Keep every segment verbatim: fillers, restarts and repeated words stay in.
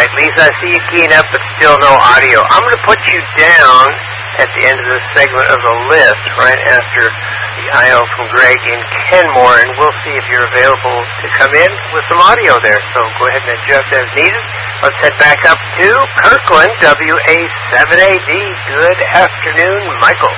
right, Lisa, I see you keying up, but still no audio. I'm going to put you down at the end of this segment of the list, right after the I O from Greg in Kenmore, and we'll see if you're available to come in with some audio there. So go ahead and adjust as needed. Let's head back up to Kirkland, W A seven A D. Good afternoon, Michael.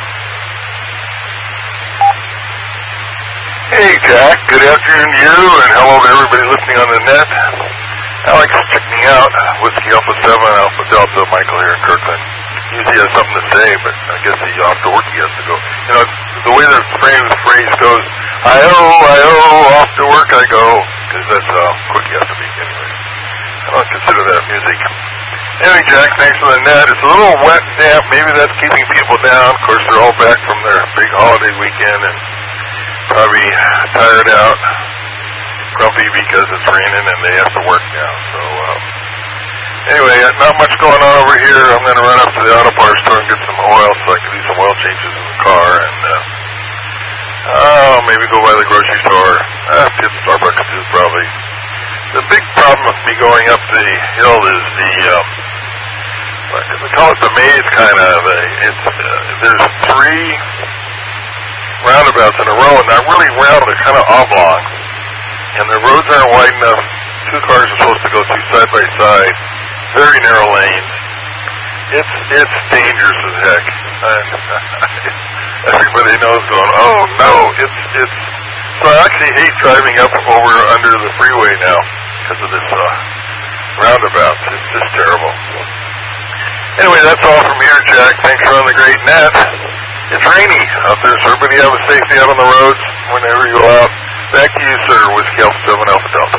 Hey, Jack. Good afternoon to you, and hello to everybody listening on the net. Alex checked me out. Whiskey Alpha seven, Alpha Delta, Michael here in Kirkland. Usually has something to say, but I guess he off to work he has to go. You know, the way the phrase, phrase goes, I-O, I-O, off to work I go, because that's how quick he has to be anyway. I don't consider that music. Anyway, Jack, thanks for the net. It's a little wet and damp. Maybe that's keeping people down. Of course, they're all back from their big holiday weekend and probably tired out, grumpy because it's raining and they have to work now. So, um, anyway, not much going on over here. I'm going to run up to the auto parts store and get some oil so I can do some oil changes in the car. And, uh, oh, maybe go by the grocery store. Uh, get Starbucks too, probably. The big problem with me going up the hill is the, um, we call it the maze kind of. It's, uh, there's three roundabouts in a row, and they're really round. They're kind of oblong. And the roads aren't wide enough. Two cars are supposed to go through side by side. Very narrow lanes. It's it's dangerous as heck. And everybody knows going, oh no, it's it's. So I actually hate driving up over under the freeway now because of this uh, roundabout. It's just terrible. Anyway, that's all from here, Jack. Thanks for running the great net. It's rainy out there, so everybody have a safety out on the roads whenever you go out. Back to you, sir. Whiskey Alpha seven Alpha Delta.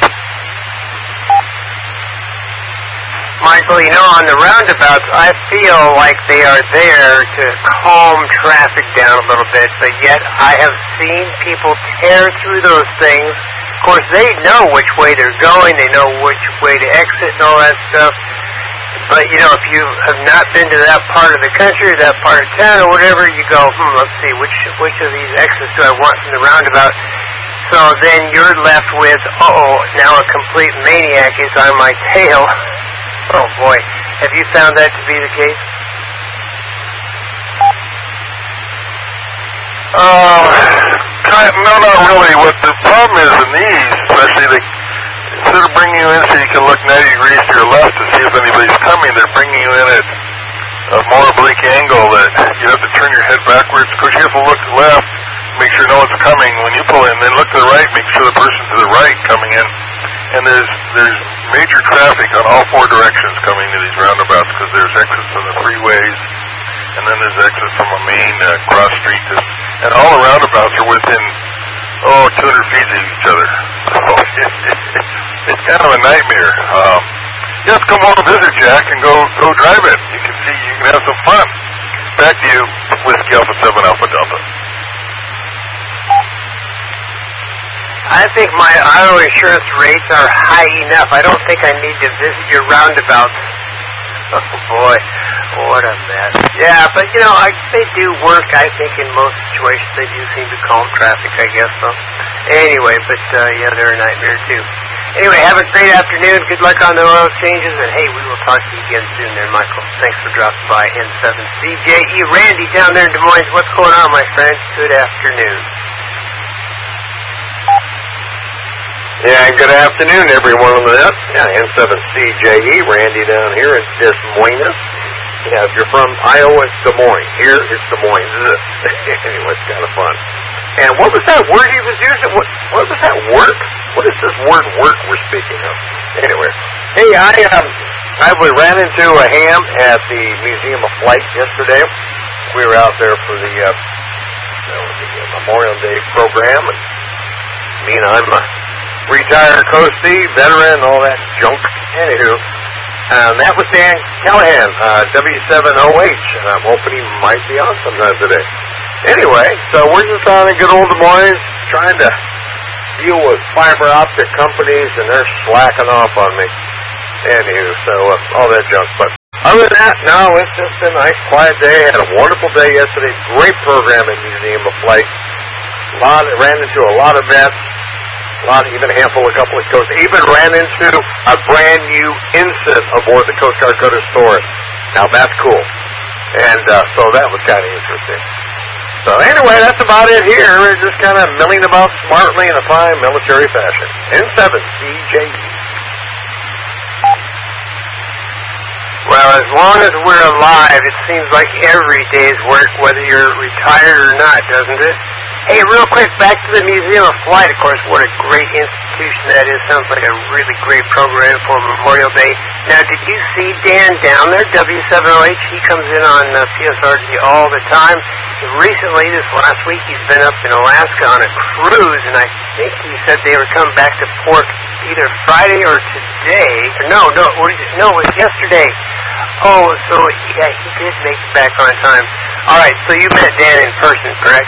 Michael, you know, on the roundabouts, I feel like they are there to calm traffic down a little bit, but yet I have seen people tear through those things. Of course, they know which way they're going, they know which way to exit and all that stuff. But, you know, if you have not been to that part of the country or that part of town or whatever, you go, hmm, let's see, which which of these exits do I want from the roundabout? So then you're left with, uh-oh, now a complete maniac is on my tail. Oh, boy. Have you found that to be the case? Uh, kind of, no, not really. What the problem is in these, especially the instead of bringing you in so you can look ninety degrees to your left to see if anybody's coming, they're bringing you in at a more oblique angle that you have to turn your head backwards. Of course, you have to look left, make sure no one's coming when you pull in, then look to the right, make sure the person to the right coming in. And there's there's major traffic on all four directions coming to these roundabouts because there's exits from the freeways, and then there's exits from a main uh, cross street. To, and all the roundabouts are within, oh, two hundred feet of each other. So it, it, it, it's kind of a nightmare. Um, you have to come over and visit, Jack, and go go drive it. You can see, you can have some fun. Back to you, Whiskey Alpha seven Alpha Delta. I think my auto insurance rates are high enough. I don't think I need to visit your roundabouts. Oh, boy. What a mess. Yeah, but, you know, I, they do work, I think, in most situations. They do seem to calm traffic, I guess, so. Anyway, but, uh, yeah, they're a nightmare, too. Anyway, have a great afternoon. Good luck on the oil changes, and, hey, we will talk to you again soon there, Michael. Thanks for dropping by N seven C J E. Randy down there in Des Moines. What's going on, my friend? Good afternoon. Yeah, good afternoon, everyone on the net. Yeah, N seven C J E, Randy down here in Des Moines. Yeah, if you're from Iowa, it's Des Moines. Here, it's Des Moines. Anyway, it's kind of fun. And what was that word he was using? What, what was that work? What is this word work we're speaking of? Anyway, hey, I um, I ran into a ham at the Museum of Flight yesterday. We were out there for the, uh, you know, the Memorial Day program, and I mean, I'm a retired Coastie, veteran, all that junk. Anywho, um, that was Dan Callahan, uh, W seven O H, and I'm hoping he might be on sometime today. Anyway, so we're just on in good old Des Moines, trying to deal with fiber optic companies, and they're slacking off on me. Anywho, so uh, all that junk. But other than that, no, it's just a nice, quiet day. Had a wonderful day yesterday. Great program at Museum of Flight. A lot, ran into a lot of vets. A lot, even a handful, a couple of coast. Even ran into a brand new ensign aboard the Coast Guard cutter Taurus. Now that's cool. And uh, so that was kind of interesting. So anyway, that's about it here. We're just kind of milling about smartly in a fine military fashion. N seven C J E. Well, as long as we're alive, it seems like every day's work, whether you're retired or not, doesn't it? Hey, real quick, back to the Museum of Flight, of course. What a great institution that is. Sounds like a really great program for Memorial Day. Now, did you see Dan down there, W seven O H? He comes in on uh, P S R G all the time. Recently, this last week, he's been up in Alaska on a cruise, and I think he said they were coming back to port either Friday or today. Or no, no, or, no, it was yesterday. Oh, so, yeah, he did make it back on time. All right, so you met Dan in person, correct?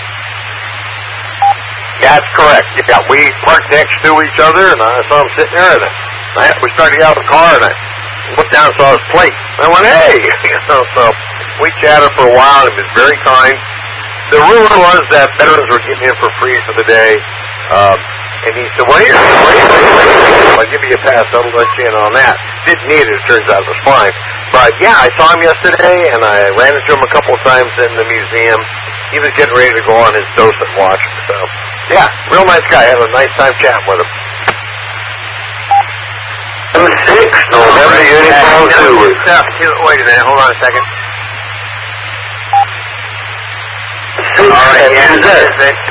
Yeah, that's correct. Yeah, we parked next to each other, and I saw him sitting there, and I, we started to get out of the car, and I looked down and saw his plate. I went, hey! You know, so we chatted for a while, and he was very kind. The rumor was that veterans were getting in for free for the day, um, and he said, well, here, wait, wait, wait, I'll give you a pass, I'll let you in on that. Didn't need it, it turns out it was fine. But, yeah, I saw him yesterday, and I ran into him a couple of times in the museum. He was getting ready to go on his docent watch, so, yeah, real nice guy. Had a nice time chatting with him. six, November Uniform Zulu. Wait a minute, hold on a second. Six, All right, yeah, that is it.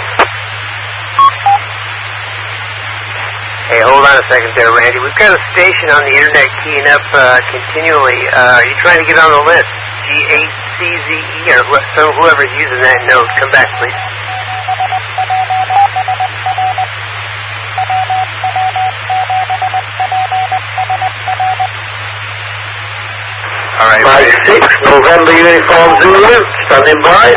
Hey, hold on a second there, Randy. We've got a station on the internet keying up uh, continually. Uh, are you trying to get on the list? G eight C Z E, or wh- so whoever's using that node, come back, please. All right. five six, November Uniform Zulu, standing by.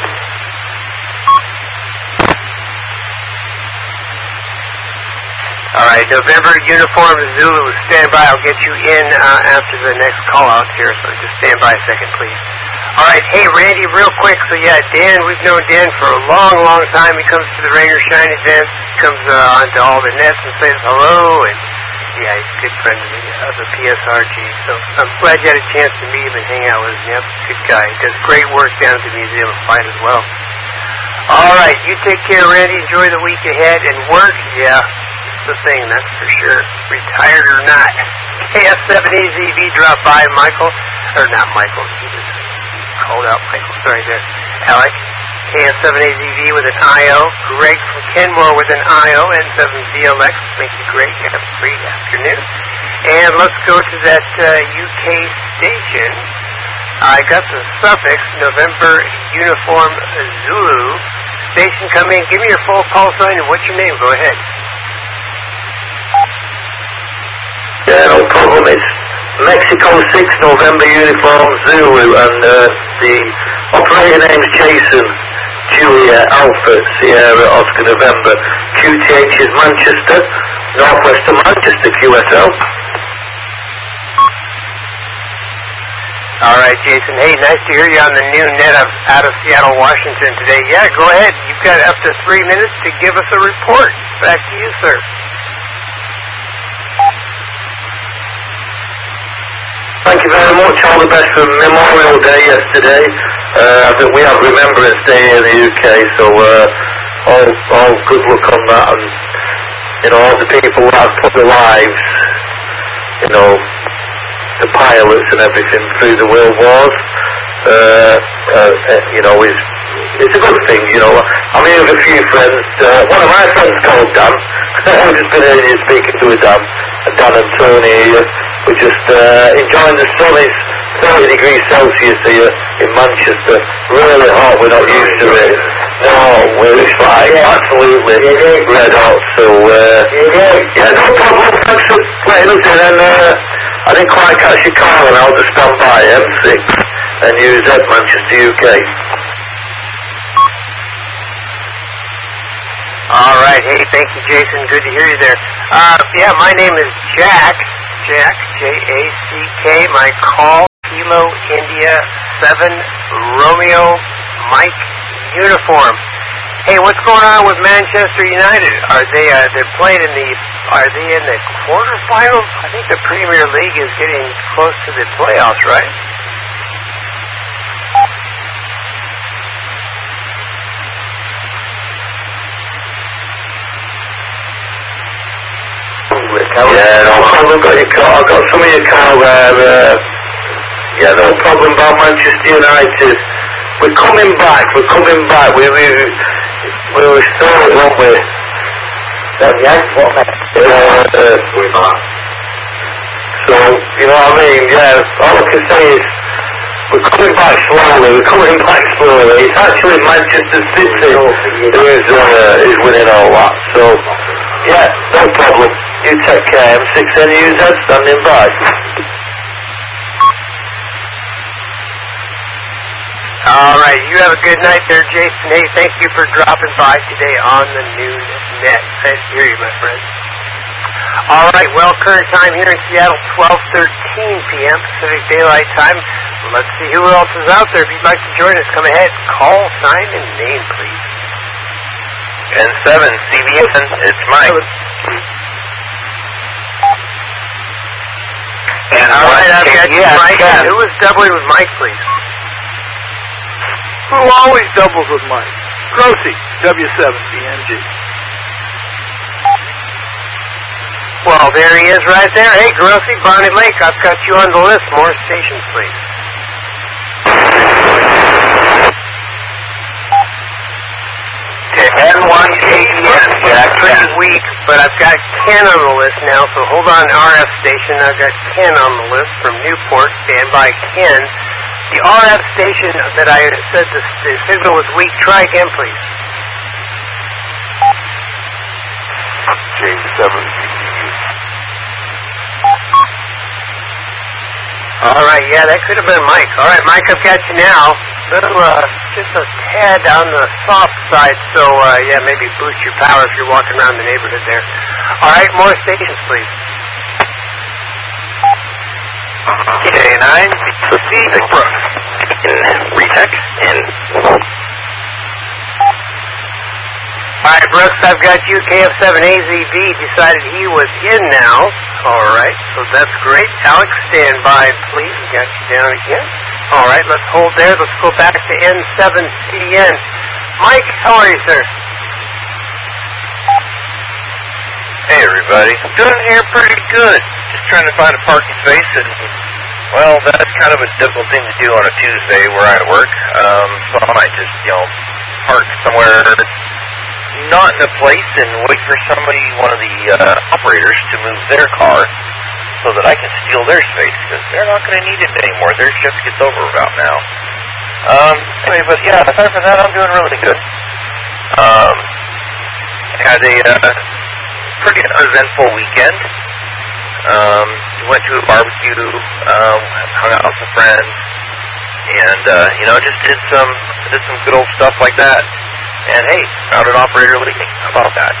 All right, November Uniform Zulu, stand by. I'll get you in uh, after the next call out here, so just stand by a second, please. All right, hey, Randy, real quick. So, yeah, Dan, we've known Dan for a long, long time. He comes to the Rain or Shine events, comes uh, onto all the nets and says hello, and, yeah, he's a good friend of, me, of the P S R G. So I'm glad you had a chance to meet him and hang out with him. Yep, good guy. He does great work down at the Museum of Flight as well. All right, you take care, Randy. Enjoy the week ahead. And work, yeah. The thing, that's for sure. Retired or not. K F seven A Z V dropped by, Michael. Or not Michael. He was called out Michael. Sorry there. Alec. K F seven A Z V with an I O. Greg from Kenmore with an I O. N seven V L X. Thank you, Greg. Have a great afternoon. And let's go to that uh, U K station. I got the suffix, November Uniform Zulu. Station, come in. Give me your full call sign and what's your name? Go ahead. Yeah, no problem. It's Mexico six, November Uniform Zulu, and uh, the operator name's Jason, Julia, Alpha, Sierra, Oscar, November. Q T H is Manchester, Northwest of Manchester, Q S L. All right, Jason. Hey, nice to hear you on the new net of, out of Seattle, Washington today. Yeah, go ahead. You've got up to three minutes to give us a report. Back to you, sir. Thank you very much. All the best for Memorial Day yesterday. Uh, I think we have Remembrance Day in the U K, so uh, all, all good luck on that. And, you know, all the people that have put their lives, you know, the pilots and everything through the world wars, uh, uh, you know, is it's a good thing, you know. I'm here with a few friends. Uh, one of my friends called Dan. I've just been here speaking to a Dan, and Dan and Tony here. We're just uh, enjoying the sun. It's thirty degrees Celsius here in Manchester. Really hot. We're not used to it. No, we're fine. Yeah, absolutely. Red hot. So, uh, yeah, no problem. Thanks for letting us in. And uh, I didn't quite catch your call, and I'll just stand by M six and use that Manchester, U K. All right. Hey, thank you, Jason. Good to hear you there. Uh, yeah, my name is Jack. Jack, J A C K. My call, Kilo India seven Romeo Mike Uniform. Hey, what's going on with Manchester United? Are they uh, they're playing in the are they in the quarterfinals? I think the Premier League is getting close to the playoffs, right? Yeah, no problem. Got your car. I got some of your car there. Uh, yeah, no problem about Manchester United. We're coming back. We're coming back. We we we were still, weren't we? That Yank, what? Yeah, uh, we're back. So you know what I mean? Yeah. All I can say is we're coming back slowly. We're coming back slowly. It's actually Manchester City who is uh, is winning all that. So yeah, no problem. You take care. M six N U Z standing by. All right, you have a good night there, Jason. Hey, thank you for dropping by today on the Noon Net. Nice to hear you, my friend. All right, well, current time here in Seattle, twelve thirteen p.m. Pacific Daylight Time. Let's see who else is out there. If you'd like to join us, come ahead. Call, sign, and name, please. N seven, C B N, it's Mike. And all right, I've got you, yeah, Mike. yeah. Who is doubling with Mike, please? Who always doubles with Mike? Grossi, W seven B N G. Well, there he is right there. Hey, Grossi, Bonnie Lake, I've got you on the list. More stations, please. N one K E N, Jack. Pretty weak, but I've got Ken on the list now, so hold on, R F station. I've got Ken on the list from Newport. Stand by, Ken. The R F station that I said the, the signal was weak, try again, please. J seven B T U. All right, yeah, that could have been Mike. All right, Mike, I've got you now. Little, uh, just a tad on the soft side, so, uh, yeah, maybe boost your power if you're walking around the neighborhood there. All right, more stations, please. K nine, Pacific Brooks. Retech, and... All right, Brooks, I've got you. K F seven A Z B decided he was in now. All right, so that's great. Alex, stand by, please. Got you down again. All right, let's hold there. Let's go back to N seven C N. Mike, how are you, sir? Hey, everybody. Doing here pretty good. Just trying to find a parking space, and, well, that's kind of a difficult thing to do on a Tuesday where I work. Um, so I might just, you know, park somewhere not in a place and wait for somebody, one of the uh, operators, to move their car so that I can steal their space, because they're not going to need it anymore. Their shift gets over about now. Um, anyway, but yeah, aside from that, I'm doing really good. Um, had a uh, pretty uneventful weekend. Um, went to a barbecue, um, hung out with some friends, and uh, you know, just did some did some good old stuff like that. And hey, found an operator leaving. How about that?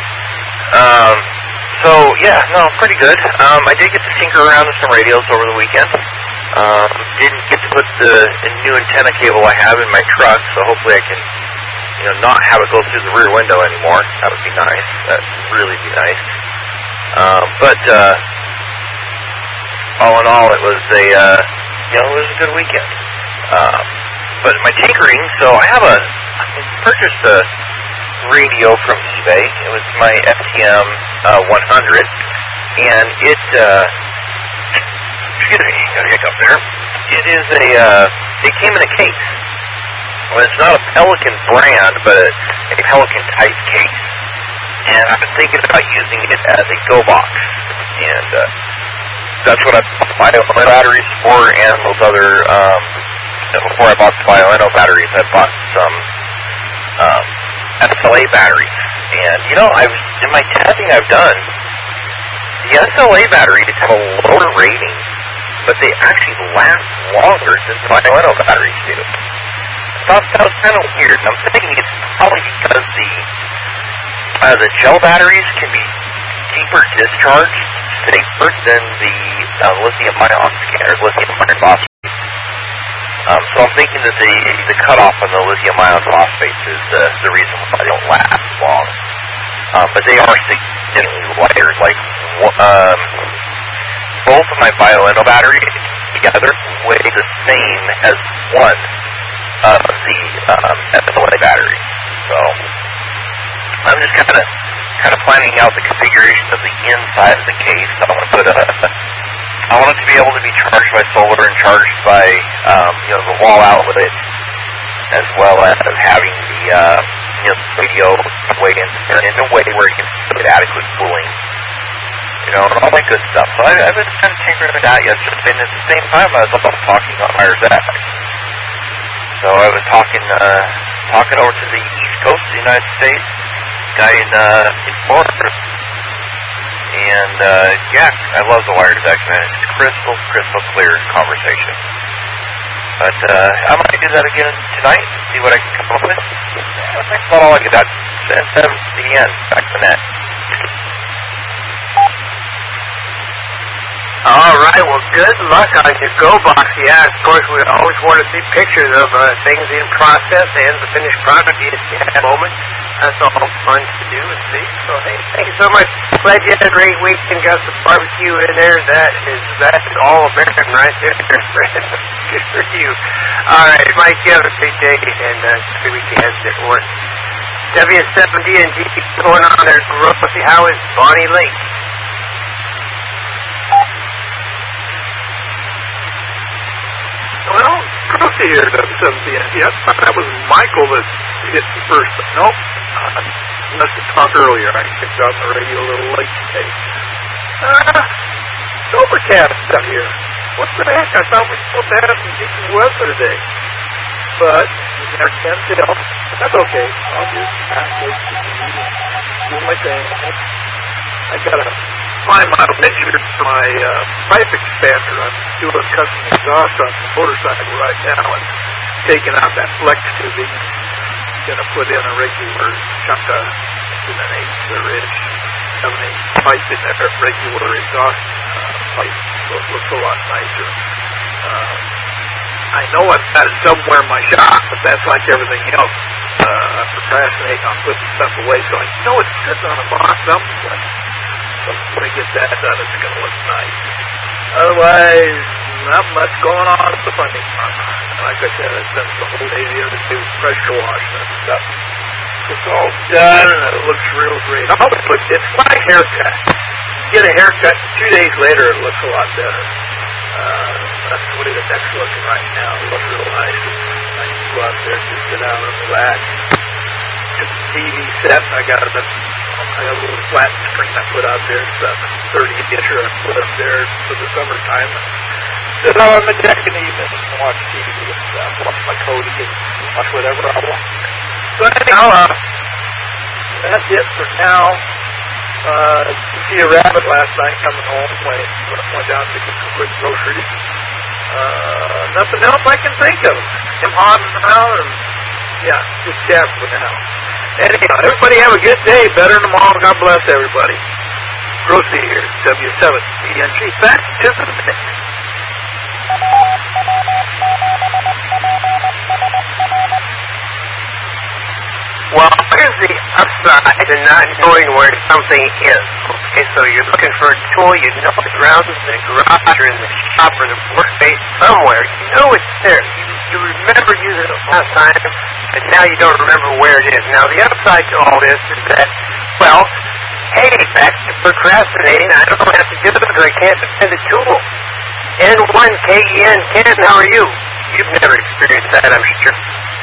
Um, so yeah, no, pretty good. Um, I did get to tinker around with some radios over the weekend. Um, didn't get to put the, the new antenna cable I have in my truck, so hopefully I can, you know, not have it go through the rear window anymore. That would be nice. That would really be nice. Um, but uh, all in all, it was a, uh, you know, it was a good weekend. Um, but my tinkering, so I have a. I purchased a radio from eBay. It was my F T M uh, one hundred, and it, uh, excuse me, got a hiccup there. It is a, uh, it came in a case. Well, it's not a Pelican brand, but a, a Pelican type case. And I've been thinking about using it as a go box. And, uh, that's what I bought my batteries for, and those other, um, before I bought the Violino batteries, I bought some um, S L A batteries. And, you know, I've in my testing I've done, the S L A batteries have a lower rating, but they actually last longer than the Violino batteries do. I thought that was kind of weird. I'm thinking it's probably because the uh, the gel batteries can be deeper discharged, safer than the uh, lithium-ion scanners, lithium-ion phosphate. Um, so I'm thinking that the the cutoff on the lithium ion phosphates is the the reason why they don't last long. Um, but they are significantly lighter. Like um, both of my BioEnno batteries together weigh the same as one of the um, S L A batteries. So I'm just kind of kind of planning out the configuration of the inside of the case. I want to put a I want it to be able to be charged by solar and charged by um, you know the wall outlet, as well as having the uh, you know radio way in, in a way where it can get adequate cooling, you know, and all that good stuff. So I, I've been kind of tinkering with that yesterday, and at the same time I was also talking on Myers X. So I was talking uh, talking over to the East Coast of the United States, guy in uh, in Florida. And, uh, yeah, I love the Wired X, man. It's crystal, crystal clear conversation. But, uh, I might do that again tonight, see what I can come up with. Yeah, that's about all I got. seven C N, back to net. All right, well, good luck on your Go Box. Yeah, of course, we always want to see pictures of uh, things in process and the finished product in that moment. That's all fun to do and see. So, hey, thank you so much. Glad you had a great weekend. Got some barbecue in there. That is that is all American right there. Good for you. All right, Mike, you have a great day and uh, good weekend at work. W seven D and G going on there. Grossy. How is Bonnie Lake? Well, Grossy here, W seven D N G. I thought that was Michael that hit the first. Nope. I must have talked earlier. I picked up the radio a little late today. Ah, it's overcast out here. What the heck? I thought we were supposed to have some decent weather today. But you never can tell. That's okay. I'll just halfway do my thing. I got a five mile picture for my uh, pipe expander. I'm doing a custom exhaust on the motorcycle right now and taking out that flex tubing. Going to put in a regular chunk of an eighth or inch, seven inch pipe in there, regular exhaust uh, pipe, so it looks a lot nicer. Uh, I know I've got it somewhere in my shop, but that's like everything else. Uh, I procrastinate on putting stuff away, so I know it sits on a box someplace. So when I get that done, it's going to look nice. Otherwise, not much going on at the funding front. Like I said, I spent the whole day the other day pressure washing and stuff. It's all done, and it looks real great. I'm going to put it's my haircut. Get a haircut, two days later, it looks a lot better. Uh, that's the way the neck's looking right now. It looks real nice. I can go out there, just sit down and relax. Took the T V set, I got a, I got a little flat screen I put out there. It's a thirty incher I put up there for the summertime. Sit out on the deck in the evening and watch T V and stuff. Watch my coding and watch whatever I want. So anyhow, uh, that's it for now. Uh, see a rabbit last night coming home when I went down to get some quick groceries. Uh, nothing else I can think of. I'm hogging around and, yeah, just chat for now. Anyhow, everybody have a good day. Better tomorrow. God bless everybody. Grossy here, W seven D N G. Back to the mix. Well, here's the upside to not knowing where something is. Okay, so you're looking for a tool, you know it's around in the garage or in the shop or the workspace somewhere. You know it's there. You, you remember using it last time, and now you don't remember where it is. Now, the upside to all this is that, well, hey, back to procrastinating. I don't have to do it because I can't find a tool. N one K E N Ken, how are you? You've never experienced that, I'm sure.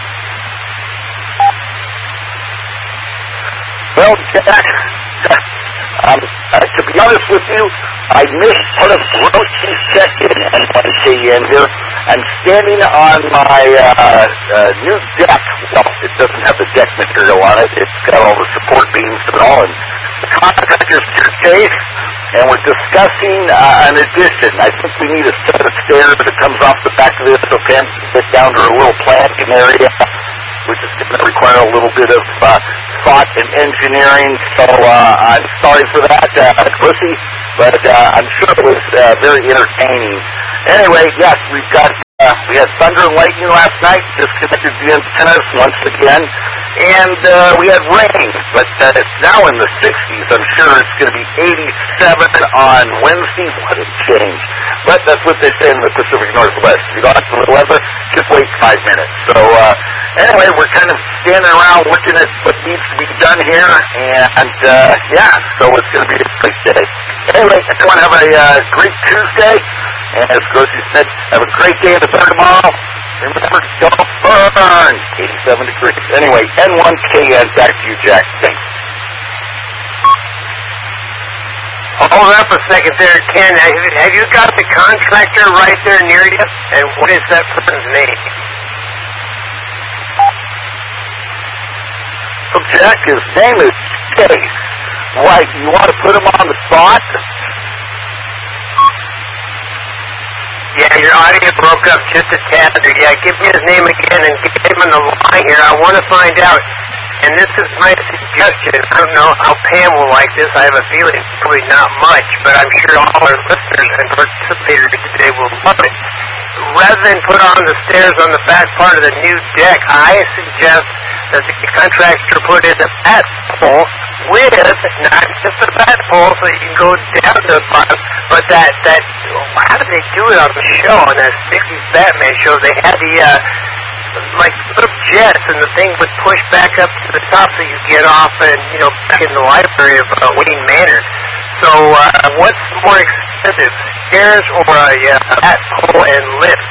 Well, Jack, um, uh, to be honest with you, I missed part of Grossy's check-in and N one K E N here. I'm standing on my uh, uh, new deck. Well, it doesn't have the deck material on it. It's got all the support beams and all. And the contractor's case, and we're discussing uh, an addition. I think we need a set of stairs that comes off the back of this so Pam can get down to her little planting area, which is going to require a little bit of uh, thought and engineering. So uh, I'm sorry for that, uh, Grossy, but uh, I'm sure it was uh, very entertaining. Anyway, yes, we've got uh, uh, we had thunder and lightning last night, disconnected the antennas once again, and uh, we had rain, but uh, it's now in the sixties. I'm sure it's going to be eighty-seven on Wednesday. What a change. But that's what they say in the Pacific Northwest. If you don't have to the weather, just wait five minutes. So uh, anyway, we're kind of standing around looking at what needs to be done here, and uh, yeah, so it's going to be a great day. Anyway, everyone have a uh, great Tuesday, and as Grocie said, have a great day in the sun tomorrow. Remember, don't burn. eighty-seven degrees. Anyway, N one K N, back to you, Jack. Thanks. Hold up a second there, Ken. Have you got the contractor right there near you? And what is that person's name? Well, Jack, his name is Chase. Why, you want to put him on the spot? Yeah, your audio broke up just a tad. Yeah, give me his name again and get him on the line here. I want to find out, and this is my suggestion. I don't know how Pam will like this. I have a feeling probably not much, but I'm sure all our listeners and participators today will love it. Rather than put on the stairs on the back part of the new deck, I suggest that the contractor put in a bat pole with, not just a bat pole so you can go down to the bottom, but that, that, how did they do it on the show, on that sixties Batman show? They had the, uh, like, little jets, and the thing would push back up to the top so you get off and, you know, back in the library of uh, Wayne Manor. So, uh, what's more expensive, stairs or a uh, bat pole and lift?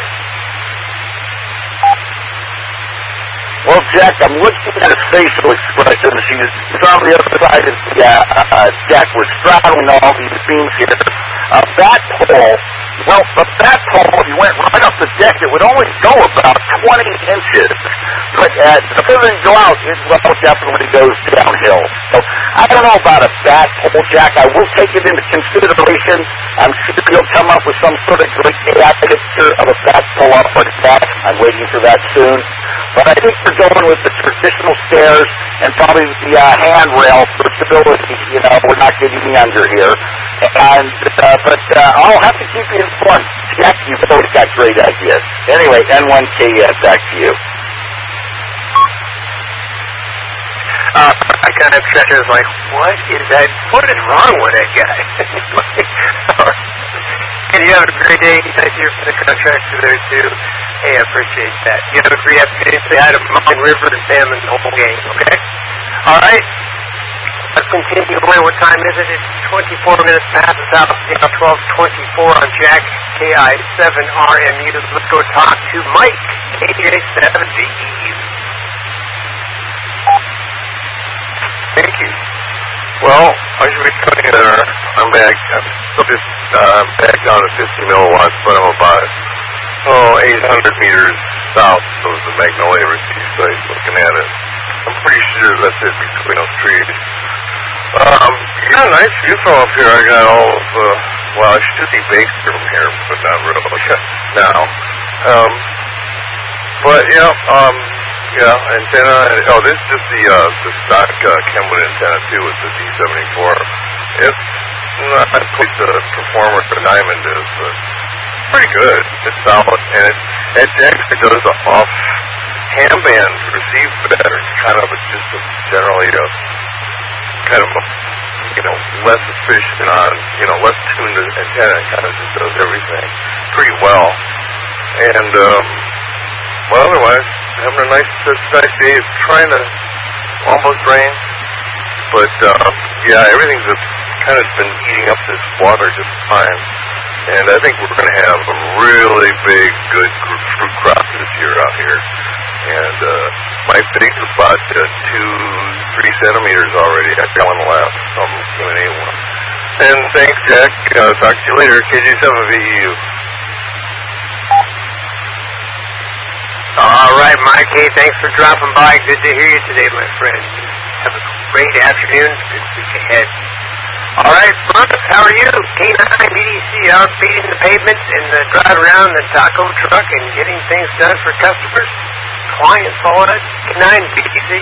Well, Jack, I'm looking at his facial expressions. He's on the other side of the uh, uh, deck. We're straddling all these beams here. A bat pole, well, a bat pole, if you went right up the deck, it would only go about twenty inches. But uh, the further you go out, it well, definitely goes downhill. So I don't know about a bat pole, Jack. I will take it into consideration. I'm sure you'll come up with some sort of great A I picture of a bat pole up on the deck. I'm waiting for that soon. But I think we're going with the traditional stairs and probably the uh, handrail for stability. You know, we're not getting younger here. And, uh, but uh, I'll have to keep you informed. Jack, you've always got great ideas. Anyway, N one K N, back to you. Uh, I kind of checked it, like, what is that? What is wrong with that guy? And you have a great day. Thank you for the contractor there, too. Hey, I appreciate that. You have a great afternoon. Say hi to Mine River and Sam and the whole gang, okay? All right. Let's continue away. What time is it? It's twenty-four minutes past the south. twelve twenty-four on Jack K I seven R M U. Let's go talk to Mike, eight eight seven G E. Thank you. Well, I should be cutting there. I'm back. I'm still just uh, back down to fifty milliwatts, but I'm about oh eight hundred meters south of the Magnolia Receive site. Looking at it, I'm pretty sure that's it between those trees. Um, yeah, nice view from up here. I got all of uh, well, I should see Baxter from here, but not really now. Um, but yeah, um. Yeah, antenna, and, oh, this is just the, uh, the stock, uh, Kenwood antenna, too, with the D seventy-four. It's not quite the performer the Diamond is, but pretty good. It's solid, and it, it actually does a off ham band receive better. It's kind of a, just a, generally a, kind of a, you know, less efficient on, you know, less tuned antenna. It kind of just does everything pretty well. And, um, well, otherwise, having a nice, uh, nice day. It's trying to almost rain, but uh, yeah, everything's just kind of been eating up this water just fine. And I think we're going to have a really big, good fruit crop this year out here. And uh, my fig is about uh, two, three centimeters already. I got one left, so I'm going to eat one. And thanks, Jack. Uh, talk to you later. K J seven V E U. All right, Mike. Hey, thanks for dropping by. Good to hear you today, my friend. Have a great afternoon. Good week ahead. All right, Bruce, how are you? K nine B D C out beating the pavement and the drive around the taco truck and getting things done for customers, clients, all that. K nine B D C.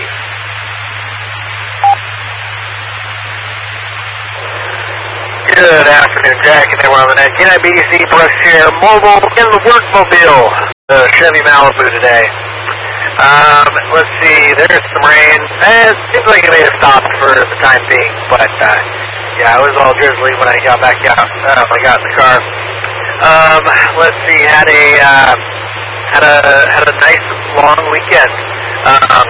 Good afternoon, Jack. And everyone on the net. K nine B D C Brush Share Mobile in the Workmobile. uh, Chevy Malibu today. Um, let's see, there's some rain. Eh, it seems like it may have stopped for the time being, but, uh, yeah, it was all drizzly when I got back out, uh, when I got in the car. Um, let's see, had a, uh, had a, had a nice long weekend. Um,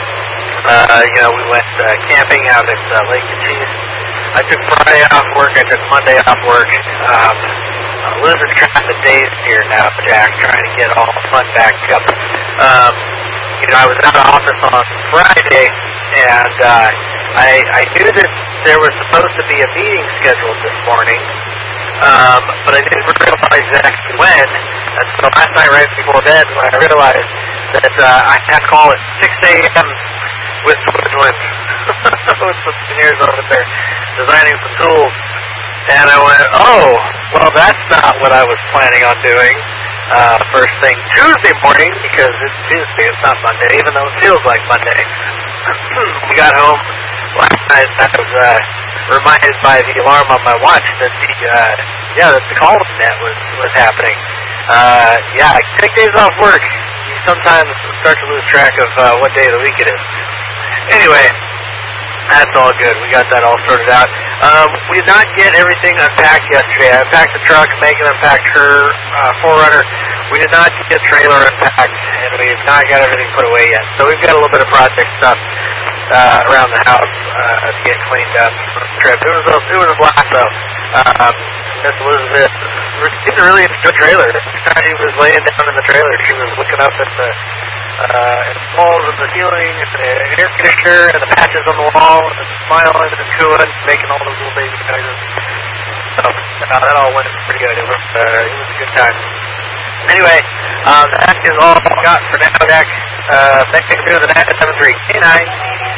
uh, you know, we went, uh, camping out at, uh, Lake Cheese. I took Friday off work, I took Monday off work. Um, uh, losing track of the days here now, Jack, trying to get all the fun back up. Um, You know, I was out of office on Friday, and uh, I, I knew that there was supposed to be a meeting scheduled this morning, um, but I didn't realize exactly when. And so last night, right before bed, when I realized that uh, I had to call at six a.m. with Woodland, with some engineers over there designing some tools, and I went, oh, well, that's not what I was planning on doing. Uh, first thing Tuesday morning, because it's Tuesday, it's not Monday, even though it feels like Monday. We got home last night, I was uh, reminded by the alarm on my watch that the, uh, yeah, that the call net was, was happening. Uh, yeah, I take days off work. You sometimes start to lose track of uh, what day of the week it is. Anyway, that's all good. We got that all sorted out. Um, we did not get everything unpacked yesterday. I unpacked the truck, Megan unpacked her uh, four runner. We did not get the trailer unpacked, and we have not got everything put away yet. So we've got a little bit of project stuff uh, around the house uh, to get cleaned up from the trip. It was a, it was a blast, though. Um, Miss Elizabeth seemed to really enjoy the trailer. She was laying down in the trailer. She was looking up at the uh, at the walls and the ceiling and the air conditioner and the patches on the wall and smiling and cooing, making all those little baby noises. So uh, that all went pretty good. It was, uh, it was a good time. Anyway, uh, that is all I've got for now, Jack. Uh, thanks for doing the nine seven three K nine.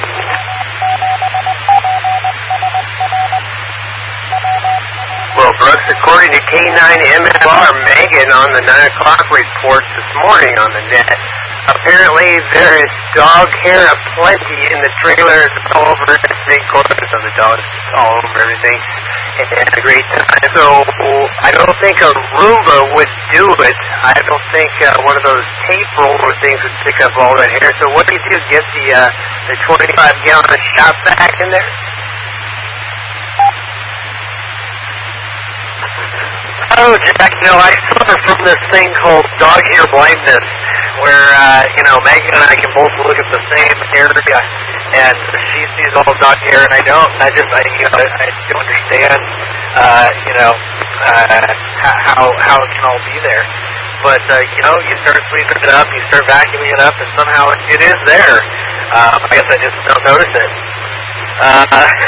Well, Brooks, according to K nine M L R, Megan on the nine o'clock report this morning on the net, apparently there is dog hair aplenty in the trailer. It's all over everything, quarters of the dogs all over everything. And they had a great time. So I don't think a Roomba would do it. I don't think uh, one of those tape roller things would pick up all that hair. So what do you do? Get the uh, the twenty-five gallon shop vac in there? Oh, Jack, you know, I suffer from this thing called dog hair blindness, where, uh, you know, Megan and I can both look at the same area, and she sees all dog hair, and I don't. I just, I, you know, I don't understand, uh, you know, uh, how how it can all be there. But, uh, you know, you start sweeping it up, you start vacuuming it up, and somehow it, it is there. Um, I guess I just don't notice it. Uh,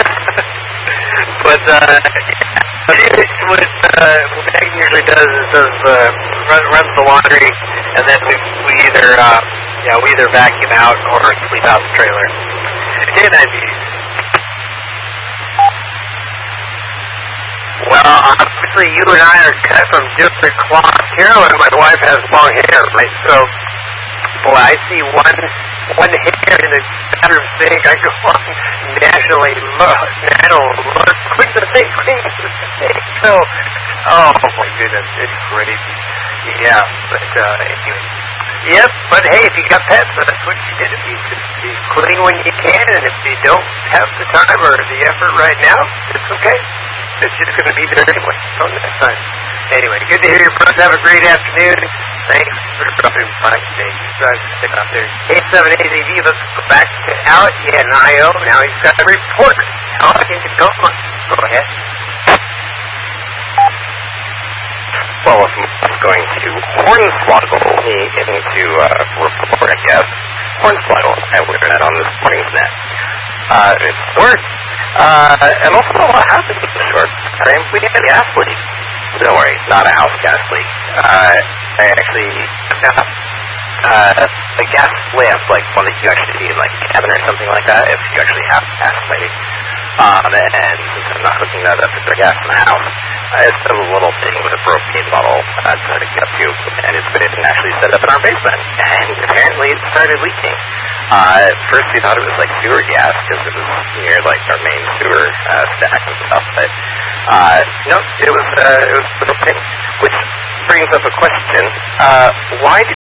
but, uh, what, it, uh, what Megan usually does is does, uh, run, runs the laundry, and then we, we either, uh, yeah, we either vacuum out or sweep out the trailer. And I mean, well, obviously you and I are cut from different cloth. Carolyn, my wife, has long hair, right? So, boy, I see one one hair in the bathroom sink. I go on nationally look, national look, clean the thing, clean the thing. So, oh my goodness, it's crazy. Yeah, but uh, anyway. Yep, but hey, if you got pets, that's what you did. If you just be clean when you can, and if you don't have the time or the effort right now, it's okay. It's just going to be there anyway. Until next time. Anyway, good to hear your friends. Have a great afternoon. Thanks for dropping by today. You guys sit out there. eight seven eight A V, let's go back to Alec. He had an I O. Now he's got a report. Alec, you can go on. Go ahead. Well, I'm going to Hornswoggle into uh, report, I guess. Hornswoggle, I learned that on this morning's net. Uh, it's short. Uh, and also what happened with the short frame, we had a gas leak. Don't worry, not a house gas leak. Uh, I actually got uh, a gas lamp, like one that you actually see in like a cabin or something like that, if you actually have gas lighting. Um, and since I'm not hooking that up to the gas in the house, uh, it's a little thing with a propane bottle uh, to hook up to, and it's been actually set up in our basement, and apparently it started leaking. Uh, at first we thought it was like sewer gas, because it was near like our main sewer uh, stack and stuff, but uh, no, it was, uh, it was propane, which brings up a question. Uh, why do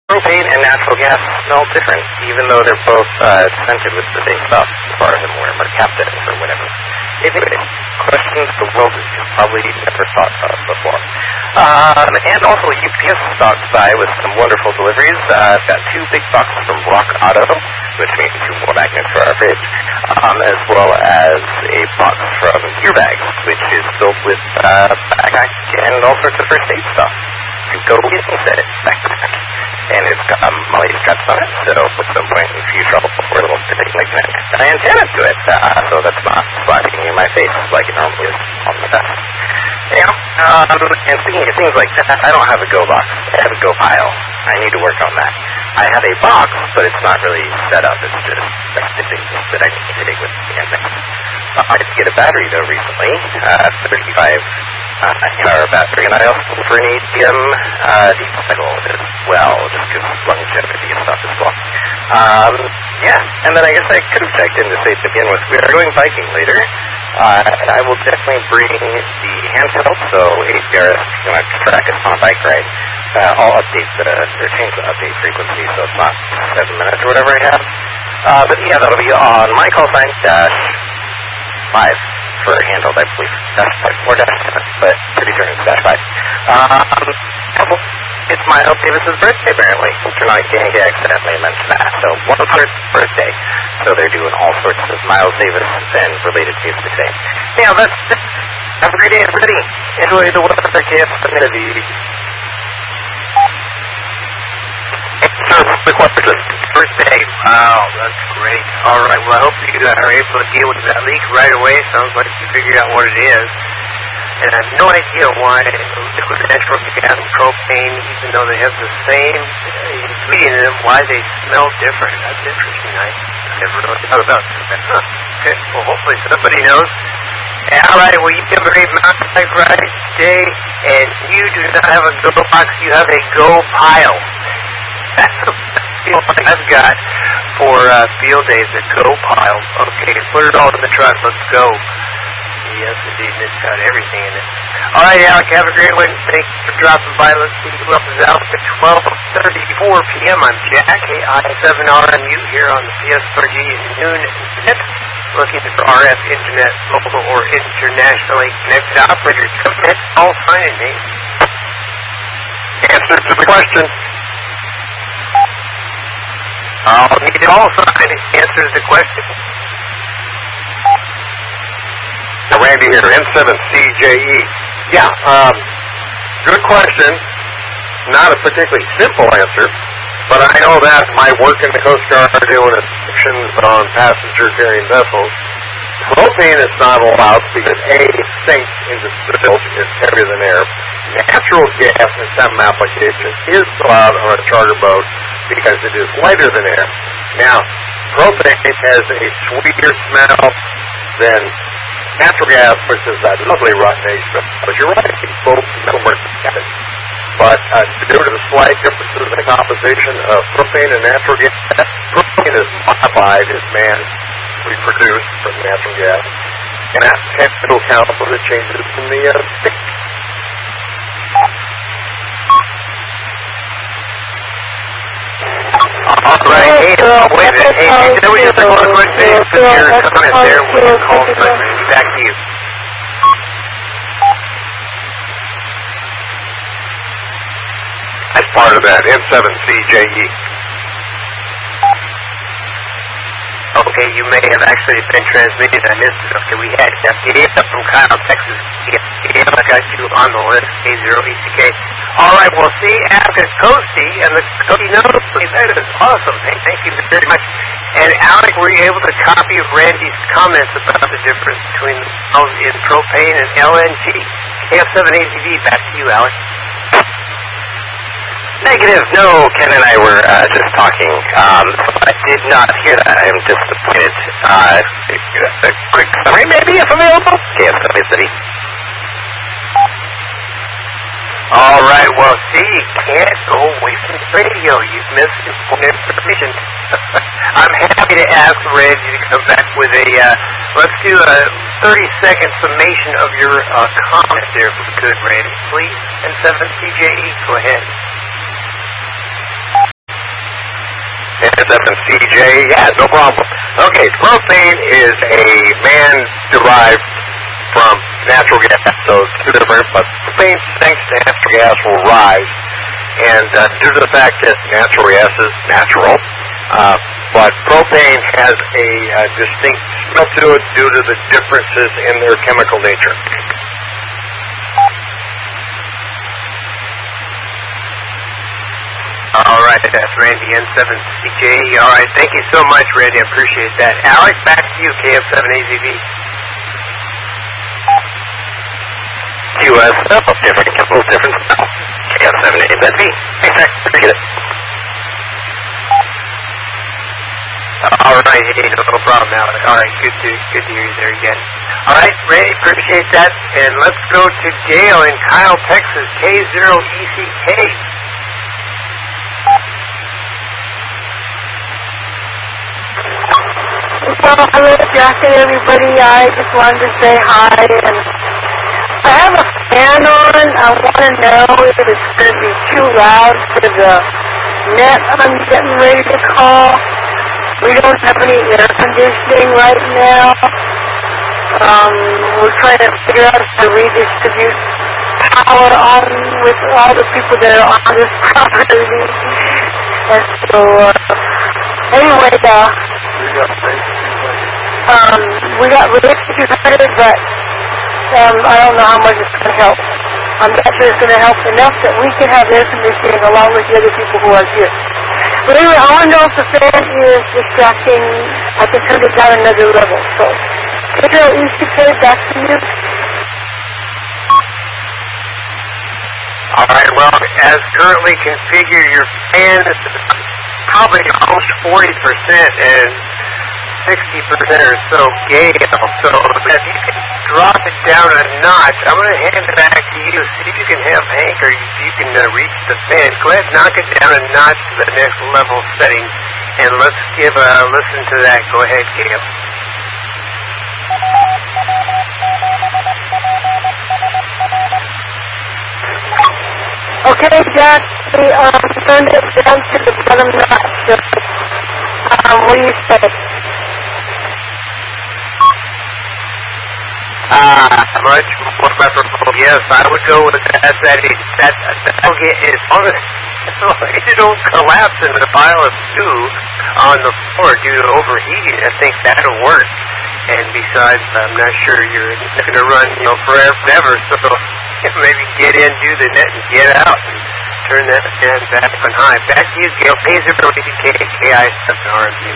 propane and natural gas smell different, even though they're both uh, scented with the same stuff, as far as I'm aware, or captains or whatever. Anyway, questions the world has probably never thought of before. Um, and also, U P S stopped by with some wonderful deliveries. Uh, I've got two big boxes from Rock Auto, which means two more magnets for our fridge, um, as well as a box from Gearbags, which is filled with uh, backpack and all sorts of first aid stuff. To go get and set it back to back. And it's got um, Molly straps on it, so at some point if you trouble for a little thing like that, an antenna to it, uh, so that's not sliding in my face like it normally is on the desk. Yeah, um, and speaking of things like that, I don't have a Go box. I have a Go pile. I need to work on that. I have a box, but it's not really set up. It's just extra things that I need to take with me. Uh, I did get a battery, though, recently, uh, thirty-five uh, hour battery, and I also went for an A T M uh, diesel cycle as well, just because longevity and stuff as well. Um, yeah, and then I guess I could have checked in to say to begin with, we are going biking later, uh, and I will definitely bring the handheld, so A C R S, you know, track it on a bike ride. Uh, I'll update the, or change the update frequency, so it's not seven minutes or whatever I have. Uh, but yeah, that'll be on my call sign, dash five for handheld, I believe. Dash five, or dash seven, but pretty sure it's dash five. Um, it's Miles Davis's birthday, apparently. Mister Nike accidentally mentioned that. So, one hundredth birthday. So they're doing all sorts of Miles Davis and related music today. Yeah, that's it. Have a great day, everybody. Enjoy the weather, K F seven. The question. Birthday. Wow, that's great. All right. Well, I hope you uh, are able to deal with that leak right away. Sounds like you figured out what it is. And I have no idea why liquid natural gas and propane, even though they have the same ingredient in them, why they smell different. That's interesting. I never really thought about that. Huh. Okay. Well, hopefully somebody knows. All right. Well, you have a great mountain bike ride today, and you do not have a Go box. You have a Go pile. That's the one I've got for uh, field days, a Go pile. Okay, put it all in the truck. Let's go. Yes, indeed. It's got everything in it. All right, Alec, have a great one. Thanks for dropping by. Let's see who else is out at twelve thirty-four p.m. I'm Jack, K I seven R M U, here on the P S four G Noon Net. Looking for R F Internet, local or internationally connected operators. Come in, all signing me. Answer to the question. I'll need all sign answers the question. Randy here, N seven C J E. Yeah, um, good question. Not a particularly simple answer, but I know that my work in the Coast Guard doing inspections on passenger-carrying vessels, propane is not allowed because A, sinks into the bilge, is heavier than air. Natural gas in some applications is allowed on a charter boat because it is lighter than air. Now, propane has a sweeter smell than natural gas, which is that lovely rotten age smell. But you're right, it's both metal mercury. But uh, due to the slight differences in the composition of propane and natural gas, propane is modified as man reproduced from natural gas, and that takes into account for the changes in the uh, stick. All right, hey, uh, wait a minute. Hey, hey, can we just take one quick thing? Put your comment there when you call for me. Back to you. As part of that, N seven C J E. Okay, you may have actually been transmitted on this stuff that we had. F D A from Kyle, Texas. Yeah, I got you on the list, A zero E C K. All right, well, see, ask a Coasty, and the Coasty knows, please. That is awesome. Hey, thank you very much. And, Alec, were you able to copy Randy's comments about the difference between in propane and L N G? K F seven A Z V, back to you, Alec. Negative. No, Ken and I were uh, just talking. Um, I did not hear that. I am disappointed. Uh, a quick summary, maybe, if available? K F seven City. All right, well, see, you can't go away from the radio. You've missed important information. I'm happy to ask Randy to come back with a, uh, let's do a thirty-second summation of your uh, comment there, if we could, Randy, please. And seven C J E, go ahead. seven C J. Yeah, no problem. Okay, propane is a man-derived from natural gas, so it's two different, but propane, thanks to natural gas, will rise. And uh, due to the fact that natural gas is natural, uh, but propane has a uh, distinct smell to it due to the differences in their chemical nature. All right, that's Randy, N seven C J. All right, thank you so much, Randy. I appreciate that. Alex, back to you, K F seven A Z V. Q S, oh, different, a little different smell. K F seven A Z V. Hey, Zach, forget it. All right, hey, no problem, Alex. All right, good to good to hear you there again. All right, Randy, appreciate that. And let's go to Gail in Kyle, Texas, K zero E C K. Well, hello, Jack and everybody. I just wanted to say hi, and I have a fan on. I want to know if it's going to be too loud for the net I'm getting ready to call. We don't have any air conditioning right now. Um, we're trying to figure out how to redistribute power on with all the people that are on this property. And so, uh, anyway, uh, Um, we got really excited, but um, I don't know how much it's going to help. I'm not sure it's going to help enough that we can have air conditioning along with the other people who are here. But anyway, I want to know if the fan is distracting. I can turn it down another level. So, Pedro, E C K, back to you. All right, well, as currently configured, your fan is probably almost forty percent, and sixty percent or so Gale. So if you can drop it down a notch, I'm going to hand it back to you. See if you can have Hank, or you, you can uh, reach the fan. Go ahead, knock it down a notch to the next level setting, and let's give a listen to that. Go ahead, Gale. Okay, Jack, we um, turned it down to the bottom notch. So, um, what do you say? Uh, much more preferable. Yes, I would go with that. That is, that that'll get as long as it don't collapse into a pile of stew on the floor due to overheating. I think that'll work. And besides, I'm not sure you're going to run, you know, forever. So maybe get in, do the net, and get out, and turn that fan back on high. Back to you, Gail. K zero E C K, K I seven R M U.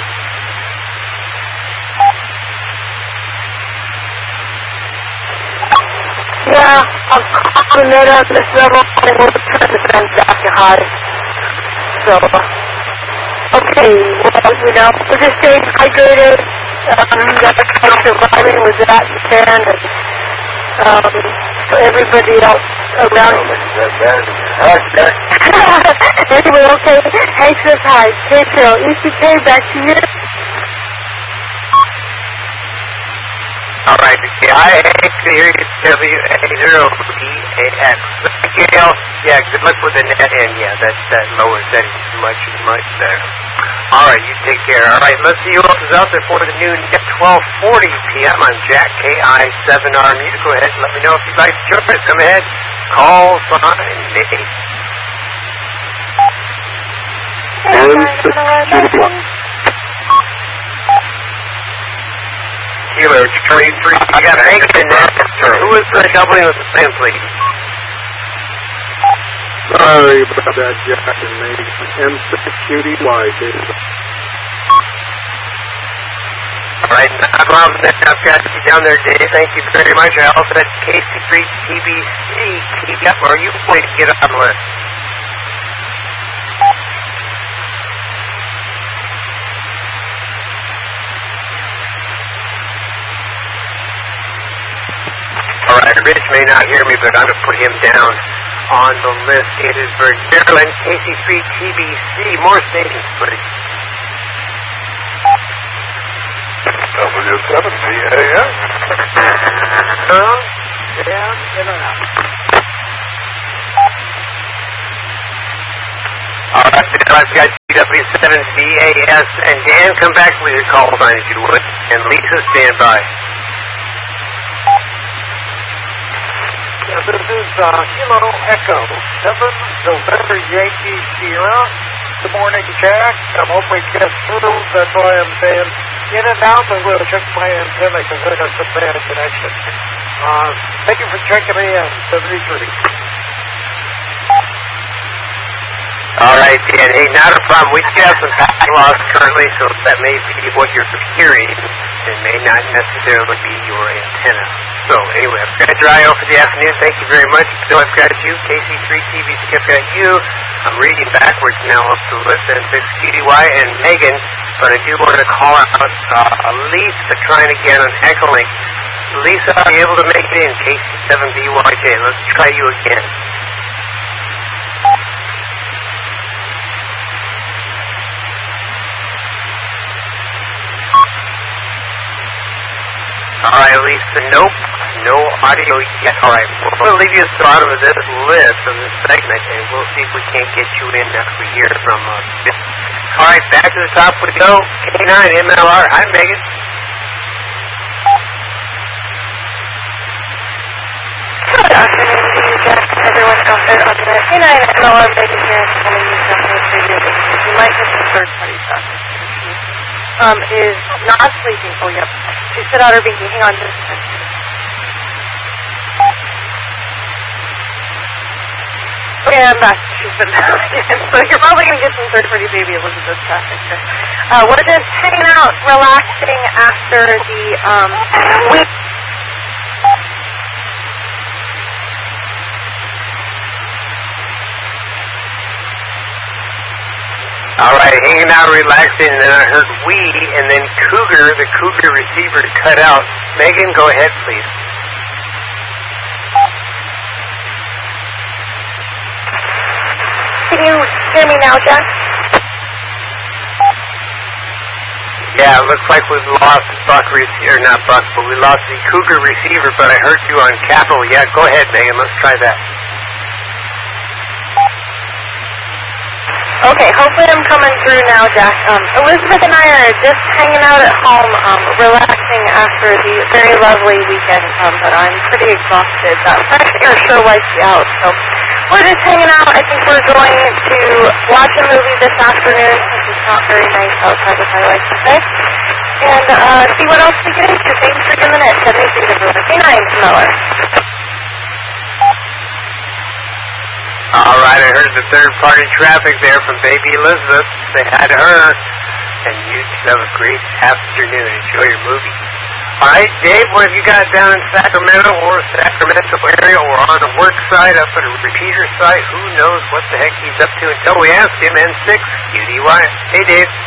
Yeah, I'm calling it on this level, and we'll turn the fan back to high. So, okay, well, you know, we're just staying hydrated. Um, that's kind of surviving with that fan, and um, for everybody else around you. Anyway, okay, Hank says hi. K zero E C K, back to you. All right, I hear you, W A zero E A X. Gail, yeah, good luck with the net, and yeah, that, that lower setting is much, much better. All right, you take care. All right, let's see who else is out there for the noon at twelve forty p.m. on Jack K I seven R M U. Go ahead and let me know if you'd like to join us. Come ahead, call, sign, name. Kilo twenty-three. I got Hank in there. Who is uh, doubling with the same, please? Sorry about that, Jack and Nate. M six Q D Y, David. All right, no problem. I've got you down there, Dave. Thank you very much. I also had Casey Street T B C. Keep up, or you wait to get on the list. All right, Rich may not hear me, but I'm going to put him down on the list. Gettysburg, Maryland, Casey Street, T B C. More stations, please. W seven C A X. Down, down, and out. All right, I've got W seven B A S. And Dan, come back with your call sign if you would. And Lisa, stand by. Yeah, this is uh, Kilo Echo, seven November Yankee Sierra. Good morning, Jack. I'm hoping we get through. That's why I'm saying in and out. I'm going to check my antenna because I got some bad connection. Uh, thank you for checking me in, seventy-three. All right, Dan. Hey, not a problem. We do have some packet loss currently, so that may be what you're hearing. It may not necessarily be your antenna. So, anyway, I've got Dry for the afternoon. Thank you very much. Bill, I've got you. K C three T V C, I've got you. I'm reading backwards now up to list and six Q D Y and Megan, but I do want to call out uh, Lisa trying again on Echolink. Lisa, are you able to make it in K C seven B Y J? Let's try you again. All right, Lisa, nope, no audio yet. All right, we're going to leave you at the bottom of this list, of this segment, and we'll see if we can't get you in after we hear from uh, all right, back to the top we go. K nine M L R. Hi, Megan. Good afternoon to you, Jack, and everyone out there on the K nine M L R. Megan here, calling you from the radio station. You might have some third-party traffic. Um, is not sleeping. Oh, yep. She set out her binky. Hang on just a second. Okay, I'm back. She's been down again. So you're probably going to get some third-party baby Elizabeth traffic there. Uh, we're just hanging out, relaxing after the um, week. All right, hanging out, relaxing, and then I heard we, and then Cougar, the Cougar receiver cut out. Megan, go ahead, please. Can you hear me now, Jack? Yeah, it looks like we've lost Buck receiver, not Buck, but we lost the Cougar receiver, but I heard you on Capital. Yeah, go ahead, Megan, let's try that. Okay, hopefully I'm coming through now, Jack. Um, Elizabeth and I are just hanging out at home, um, relaxing after the very lovely weekend, um, but I'm pretty exhausted. That fresh air sure wipes you out, so we're just hanging out. I think we're going to watch a movie this afternoon, since it's not very nice outside, as I like to say, and uh, see what else we get into. Thanks for giving it. seventy-three, everyone. K nine, Miller. All right, I heard the third-party traffic there from baby Elizabeth. Say hi to her, and you have a great afternoon. Enjoy your movie. All right, Dave, what have you got down in Sacramento or Sacramento area or on the work side, up at a repeater site? Who knows what the heck he's up to until we ask him. N six Q D Y. Hey, Dave.